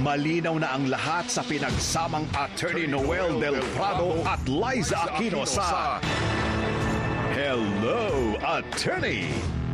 Malinaw na ang lahat sa pinagsamang Attorney Noel Del Prado at Liza Aquino sa Hello, Attorney!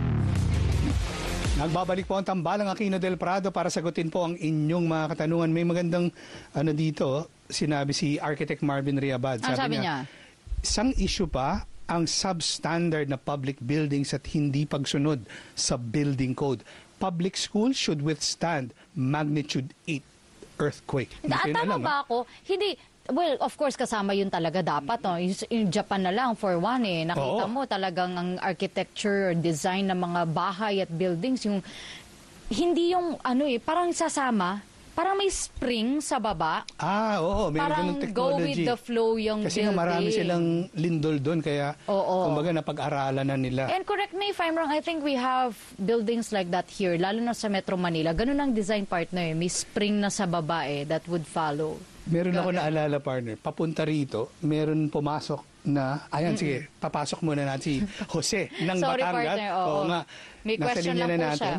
Nagbabalik po ang tambalang Aquino del Prado para sagutin po ang inyong mga katanungan. May magandang dito, sinabi si Architect Marvin Riabad. Sabi niya, isang issue pa ang substandard na public buildings at hindi pagsunod sa building code. Public schools should withstand magnitude 8 earthquake. tama ba ako? Hindi. Well, of course, kasama yun talaga dapat. No? Yung Japan na lang, for one, nakita mo talagang ang architecture, design ng mga bahay at buildings, yung hindi yung parang sasama, parang may spring sa baba. Oo, may parang ganung technology. Go with the flow yung kasi building. Kasi marami silang lindol doon, kaya kumbaga napag-aralan na nila. And correct me if I'm wrong, I think we have buildings like that here, lalo na sa Metro Manila. Ganun ang design partner, may spring na sa baba that would follow. Meron ako naalala, partner, papunta rito, meron pumasok na, sige, papasok muna natin si Jose ng Sorry, Batangas. partner, oo nga. May question lang po siya.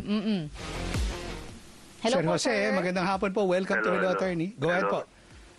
Hello Sir po, Jose, sir. magandang hapon po. Welcome to Hello, Attorney. Go ahead po.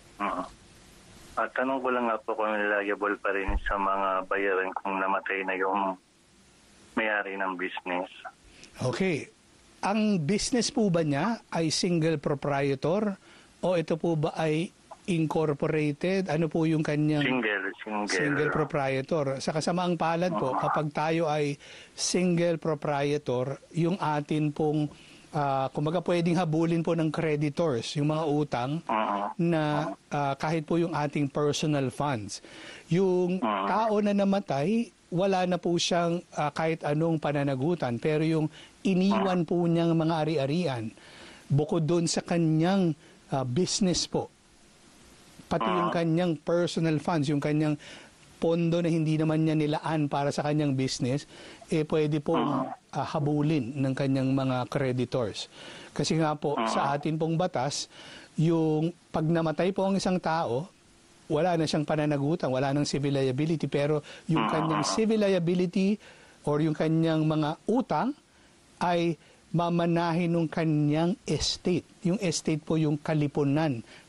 Tanong ko lang nga po kung liable pa rin sa mga bayaran kung namatay na yung may-ari ng business. Okay. Ang business po ba niya ay single proprietor o ito po ba ay incorporated? Ano po yung kanyang... Single proprietor. Sa kasamaang palad po, kapag tayo ay single proprietor, yung atin pong, kumbaga pwedeng habulin po ng creditors, yung mga utang, na kahit po yung ating personal funds. Yung tao na namatay, wala na po siyang kahit anong pananagutan, pero yung iniwan po niyang mga ari-arian, bukod doon sa kanyang business po, pati yung kanyang personal funds, yung kanyang pondo na hindi naman niya nilaan para sa kanyang business, pwede po habulin ng kanyang mga creditors. Kasi nga po, sa atin pong batas, yung pag namatay po ang isang tao, wala na siyang pananagutan, wala nang civil liability, pero yung kanyang civil liability or yung kanyang mga utang ay mamanahin ng kanyang estate. Yung estate po yung kalipunan